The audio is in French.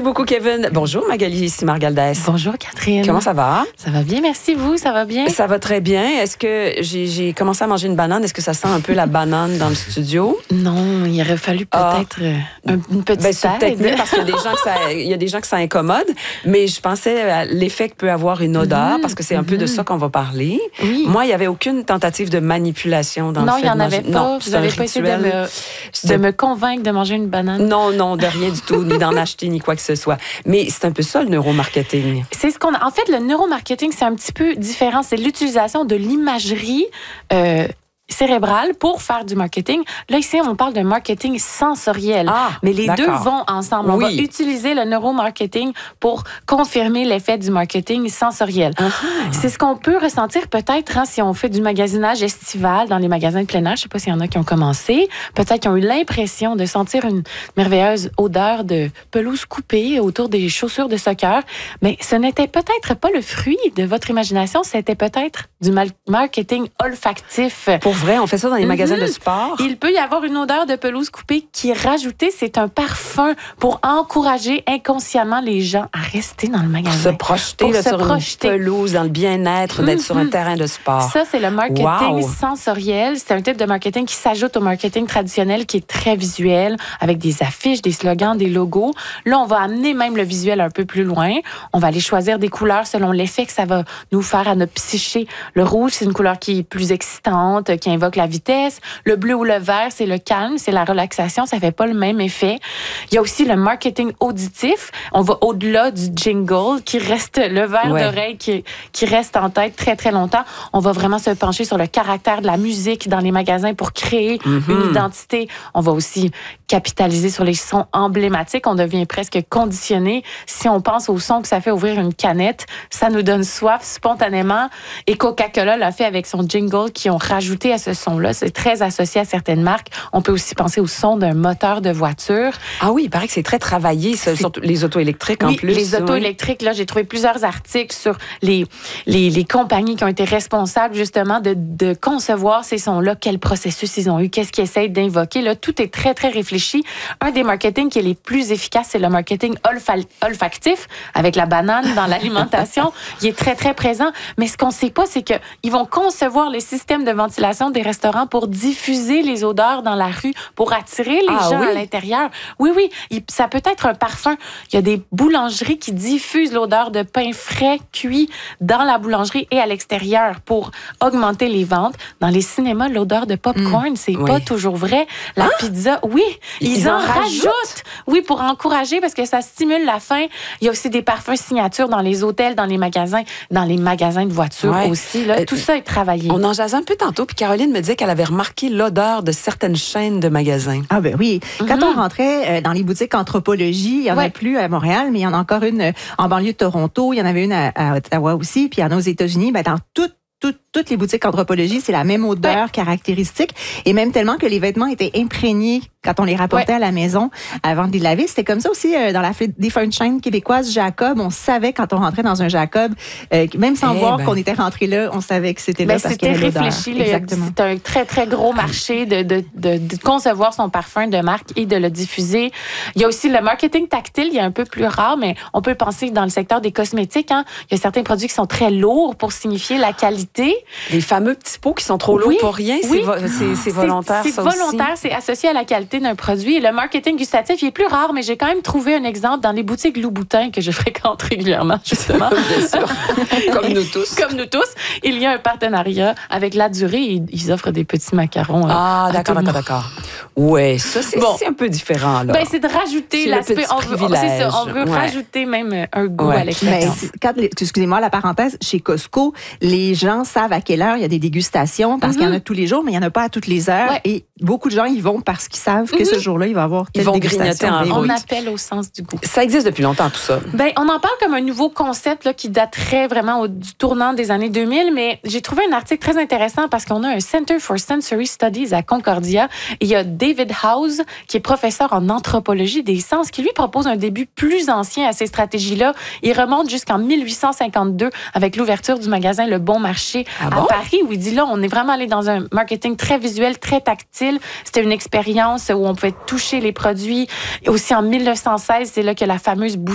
beaucoup, Kevin. Bonjour, Magali Simard-Galdès. Bonjour, Catherine. Comment ça va? Ça va bien, merci. Vous, ça va bien? Ça va très bien. Est-ce que j'ai commencé à manger une banane? Est-ce que ça sent un peu la banane dans le studio? Non, il aurait fallu peut-être une petite c'est peut-être mieux parce qu'il y a des gens que ça incommode, mais je pensais à l'effet que peut avoir une odeur parce que c'est un peu de ça qu'on va parler. Oui. Moi, il n'y avait aucune tentative de manipulation dans le fait de manger. Non, il n'y en avait pas. Non, vous n'avez pas essayé de me convaincre de manger une banane? Non, de rien du tout, ni d'en acheter, ni quoi que ce soit. Mais c'est un peu ça, le neuromarketing. C'est ce qu'on a. En fait, le neuromarketing, c'est un petit peu différent. C'est l'utilisation de l'imagerie cérébrale pour faire du marketing. Là, ici, on parle de marketing sensoriel. Mais les deux vont ensemble. On va utiliser le neuromarketing pour confirmer l'effet du marketing sensoriel. C'est ce qu'on peut ressentir peut-être si on fait du magasinage estival dans les magasins de plein air. Je ne sais pas s'il y en a qui ont commencé. Peut-être qu'ils ont eu l'impression de sentir une merveilleuse odeur de pelouse coupée autour des chaussures de soccer. Mais ce n'était peut-être pas le fruit de votre imagination. C'était peut-être du marketing olfactif. Pour vrai, on fait ça dans les magasins de sport. Il peut y avoir une odeur de pelouse coupée qui est rajoutée. C'est un parfum pour encourager inconsciemment les gens à rester dans le magasin. Se projeter une pelouse, dans le bien-être, d'être sur un terrain de sport. Ça, c'est le marketing sensoriel. C'est un type de marketing qui s'ajoute au marketing traditionnel qui est très visuel, avec des affiches, des slogans, des logos. Là, on va amener même le visuel un peu plus loin. On va aller choisir des couleurs selon l'effet que ça va nous faire à notre psyché. Le rouge, c'est une couleur qui est plus excitante, qui invoque la vitesse. Le bleu ou le vert, c'est le calme, c'est la relaxation. Ça fait pas le même effet. Il y a aussi le marketing auditif. On va au-delà du jingle qui reste, le verre d'oreille qui reste en tête très, très longtemps. On va vraiment se pencher sur le caractère de la musique dans les magasins pour créer une identité. On va aussi capitaliser sur les sons emblématiques. On devient presque conditionné. Si on pense au son que ça fait ouvrir une canette, ça nous donne soif spontanément. Et Coca-Cola l'a fait avec son jingle qui ont rajouté à ce son-là. C'est très associé à certaines marques. On peut aussi penser au son d'un moteur de voiture. Ah oui, il paraît que c'est très travaillé, surtout les autos électriques en plus. Les autos électriques, là, j'ai trouvé plusieurs articles sur les compagnies qui ont été responsables justement de concevoir ces sons-là, quel processus ils ont eu, qu'est-ce qu'ils essayent d'invoquer. Là, tout est très, très réfléchi. Un des marketing qui est les plus efficaces, c'est le marketing olfactif, avec la banane dans l'alimentation. Il est très, très présent. Mais ce qu'on ne sait pas, c'est qu'ils vont concevoir les systèmes de ventilation des restaurants pour diffuser les odeurs dans la rue, pour attirer les gens à l'intérieur. Oui, ça peut être un parfum. Il y a des boulangeries qui diffusent l'odeur de pain frais cuit dans la boulangerie et à l'extérieur pour augmenter les ventes. Dans les cinémas, l'odeur de popcorn, c'est pas toujours vrai. La pizza, ils en rajoutent. Oui, pour encourager parce que ça stimule la faim. Il y a aussi des parfums signatures dans les hôtels, dans les magasins de voitures aussi. Là, tout ça est travaillé. On en jasait un peu tantôt, puis Caroline me disait qu'elle avait remarqué l'odeur de certaines chaînes de magasins. Ah ben oui. Quand on rentrait dans les boutiques Anthropologie, il y en a plus à Montréal, mais il y en a encore une en banlieue de Toronto, il y en avait une à Ottawa aussi, puis il y en a aux États-Unis. Ben, dans toutes les boutiques Anthropologie, c'est la même odeur caractéristique, et même tellement que les vêtements étaient imprégnés quand on les rapportait à la maison avant de les laver. C'était comme ça aussi dans la défunte chaîne québécoise Jacob. On savait quand on rentrait dans un Jacob, même sans voir qu'on était rentré là, on savait que c'était là parce qu'il y avait l'odeur. C'était réfléchi. C'est un très, très gros marché de concevoir son parfum de marque et de le diffuser. Il y a aussi le marketing tactile, il est un peu plus rare, mais on peut penser dans le secteur des cosmétiques. Il y a certains produits qui sont très lourds pour signifier la qualité. Les fameux petits pots qui sont trop lourds pour rien, c'est volontaire, c'est volontaire, c'est associé à la qualité d'un produit. Et le marketing gustatif, il est plus rare, mais j'ai quand même trouvé un exemple dans les boutiques Louboutin que je fréquente régulièrement, justement. Bien sûr. Comme nous tous. Comme nous tous. Il y a un partenariat avec La Durée. Ils offrent des petits macarons. D'accord. Ouais, ça, c'est un peu différent, là. C'est de rajouter l'aspect. On veut rajouter même un goût à l'expérience. Excusez-moi, la parenthèse, chez Costco, les gens savent à quelle heure il y a des dégustations parce qu'il y en a tous les jours, mais il n'y en a pas à toutes les heures. Et beaucoup de gens y vont parce qu'ils savent que ce jour-là, il va y avoir telle dégustation. On appelle au sens du goût. Ça existe depuis longtemps, tout ça. On en parle comme un nouveau concept là, qui daterait vraiment du tournant des années 2000, mais j'ai trouvé un article très intéressant parce qu'on a un Center for Sensory Studies à Concordia. Il y a David House, qui est professeur en anthropologie des sens, qui lui propose un début plus ancien à ces stratégies-là. Il remonte jusqu'en 1852 avec l'ouverture du magasin Le Bon Marché à Paris, où il dit là, on est vraiment allé dans un marketing très visuel, très tactile. C'était une expérience où on pouvait toucher les produits. Et aussi en 1916, c'est là que la fameuse boutique